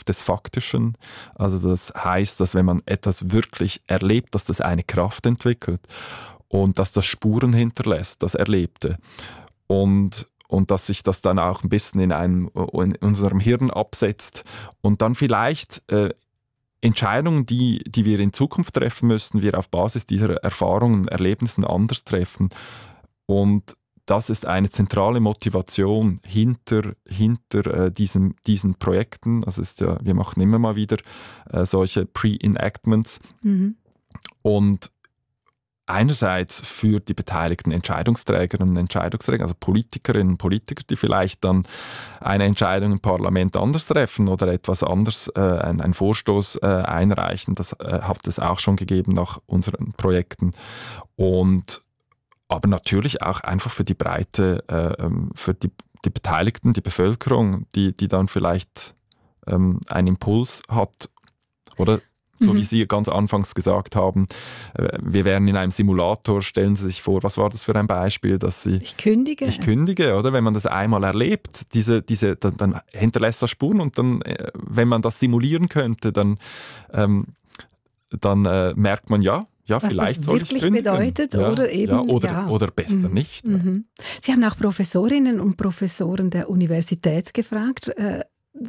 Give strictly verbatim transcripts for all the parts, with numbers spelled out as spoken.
Kraft des Faktischen. Also das heißt, dass wenn man etwas wirklich erlebt, dass das eine Kraft entwickelt und dass das Spuren hinterlässt, das Erlebte. Und Und dass sich das dann auch ein bisschen in, einem, in unserem Hirn absetzt und dann vielleicht äh, Entscheidungen, die, die wir in Zukunft treffen müssen, wir auf Basis dieser Erfahrungen, Erlebnissen anders treffen. Und das ist eine zentrale Motivation hinter, hinter äh, diesem, diesen Projekten. Also ist ja, wir machen immer mal wieder äh, solche Pre-Enactments. Mhm. Und einerseits für die beteiligten Entscheidungsträgerinnen und Entscheidungsträger, also Politikerinnen und Politiker, die vielleicht dann eine Entscheidung im Parlament anders treffen oder etwas anders, äh, einen Vorstoß äh, einreichen. Das äh, hat es auch schon gegeben nach unseren Projekten. Und aber natürlich auch einfach für die Breite, äh, für die, die Beteiligten, die Bevölkerung, die, die dann vielleicht ähm, einen Impuls hat, oder? So mhm. wie Sie ganz anfangs gesagt haben, wir wären in einem Simulator, stellen Sie sich vor, was war das für ein Beispiel, dass Sie... Ich kündige. Ich kündige, oder? Wenn man das einmal erlebt, diese, diese, dann, dann hinterlässt das Spuren und dann, wenn man das simulieren könnte, dann, ähm, dann äh, merkt man, ja, ja, was vielleicht das soll wirklich ich kündigen. bedeutet ja, oder eben... Ja, oder, ja. oder besser mhm. nicht. Mhm. Sie haben auch Professorinnen und Professoren der Universität gefragt, äh,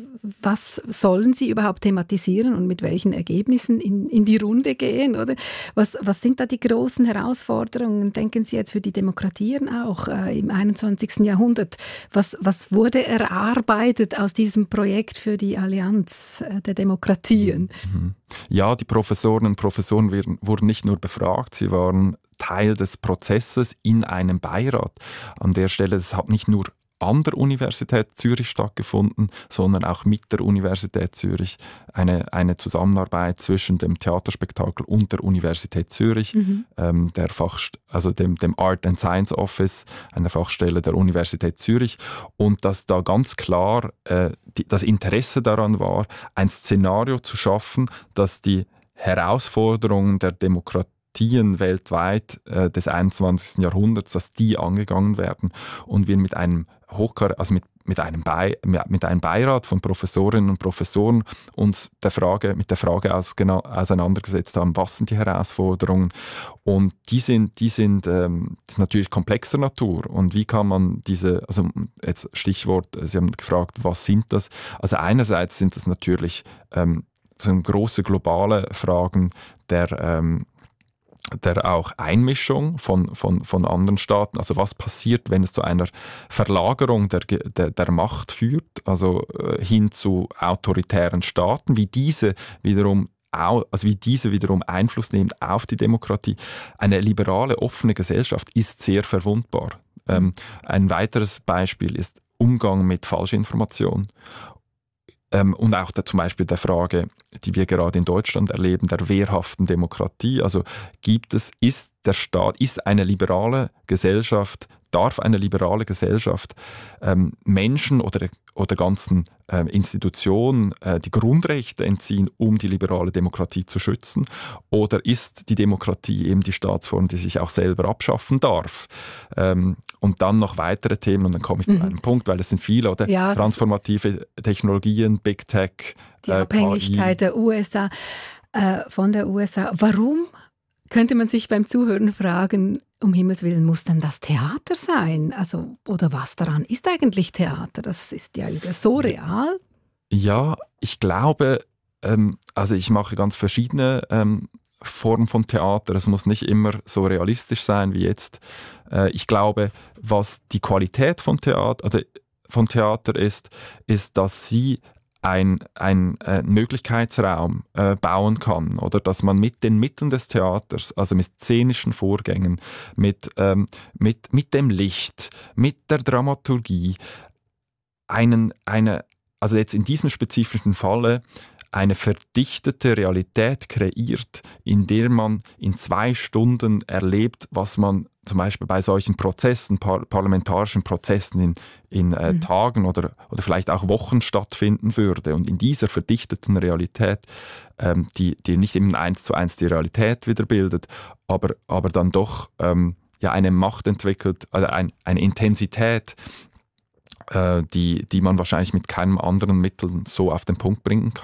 was sollen Sie überhaupt thematisieren und mit welchen Ergebnissen in, in die Runde gehen? Oder? Was, was sind da die großen Herausforderungen, denken Sie jetzt für die Demokratien auch äh, im einundzwanzigsten Jahrhundert? Was, was wurde erarbeitet aus diesem Projekt für die Allianz äh, der Demokratien? Mhm. Ja, die Professoren und Professoren werden, wurden nicht nur befragt, sie waren Teil des Prozesses in einem Beirat. An der Stelle, das hat nicht nur an der Universität Zürich stattgefunden, sondern auch mit der Universität Zürich eine, eine Zusammenarbeit zwischen dem Theaterspektakel und der Universität Zürich, mhm. ähm, der Fach, also dem, dem Art and Science Office, einer Fachstelle der Universität Zürich, und dass da ganz klar äh, die, das Interesse daran war, ein Szenario zu schaffen, das die Herausforderungen der Demokratie weltweit äh, des einundzwanzigsten Jahrhunderts, dass die angegangen werden und wir mit einem Hochkar- also mit, mit, einem Bei- mit einem Beirat von Professorinnen und Professoren uns der Frage, mit der Frage ausgena- auseinandergesetzt haben, was sind die Herausforderungen, und die sind, die sind ähm, das ist natürlich komplexer Natur, und wie kann man diese, also jetzt Stichwort, Sie haben gefragt, was sind das? Also einerseits sind das natürlich ähm, so große globale Fragen der ähm, der auch Einmischung von, von, von anderen Staaten. Also was passiert, wenn es zu einer Verlagerung der, der, der Macht führt, also äh, hin zu autoritären Staaten, wie diese wiederum also wie diese wiederum Einfluss nehmen auf die Demokratie. Eine liberale, offene Gesellschaft ist sehr verwundbar. Mhm. Ähm, ein weiteres Beispiel ist Umgang mit Falschinformation. Und auch der, zum Beispiel der Frage, die wir gerade in Deutschland erleben, der wehrhaften Demokratie. Also gibt es, ist der Staat, ist eine liberale Gesellschaft, darf eine liberale Gesellschaft ähm, Menschen oder, oder ganzen äh, Institutionen äh, die Grundrechte entziehen, um die liberale Demokratie zu schützen? Oder ist die Demokratie eben die Staatsform, die sich auch selber abschaffen darf? Ähm, und dann noch weitere Themen, und dann komme ich mhm. zu einem Punkt, weil es sind viele, oder? Ja, transformative Technologien, Big Tech, die äh, Abhängigkeit K I. Der U S A, äh, von der U S A. Warum, könnte man sich beim Zuhören fragen, um Himmels Willen, muss dann das Theater sein? Also, oder was daran ist eigentlich Theater? Das ist ja wieder so real. Ja, ich glaube, ähm, also ich mache ganz verschiedene ähm, Formen von Theater. Es muss nicht immer so realistisch sein wie jetzt. Äh, ich glaube, was die Qualität von Theater, also von Theater ist, ist, dass sie ein, ein äh, Möglichkeitsraum äh, bauen kann, oder dass man mit den Mitteln des Theaters, also mit szenischen Vorgängen, mit, ähm, mit, mit dem Licht, mit der Dramaturgie, einen, eine, also jetzt in diesem spezifischen Falle, eine verdichtete Realität kreiert, in der man in zwei Stunden erlebt, was man zum Beispiel bei solchen Prozessen, par- parlamentarischen Prozessen in, in äh, mhm. Tagen oder, oder vielleicht auch Wochen stattfinden würde. Und in dieser verdichteten Realität, ähm, die, die nicht eben eins zu eins die Realität wiederbildet, aber, aber dann doch ähm, ja, eine Macht entwickelt, also ein, eine Intensität, äh, die, die man wahrscheinlich mit keinem anderen Mittel so auf den Punkt bringen kann.